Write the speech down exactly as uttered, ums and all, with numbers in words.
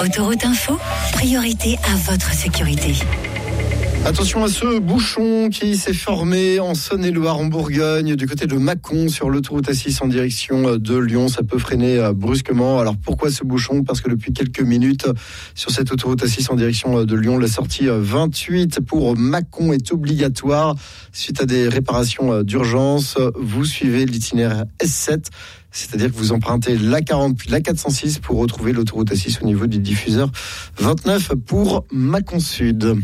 Autoroute Info, priorité à votre sécurité. Attention à ce bouchon qui s'est formé en Saône-et-Loire, en Bourgogne, du côté de Mâcon, sur l'autoroute A six en direction de Lyon. Ça peut freiner brusquement. Alors pourquoi ce bouchon ? Parce que depuis quelques minutes, sur cette autoroute A six en direction de Lyon, la sortie vingt-huit pour Mâcon est obligatoire. Suite à des réparations d'urgence, vous suivez l'itinéraire S sept. C'est-à-dire que vous empruntez la quarante puis la quatre cent six pour retrouver l'autoroute A six au niveau du diffuseur vingt-neuf pour Mâcon Sud.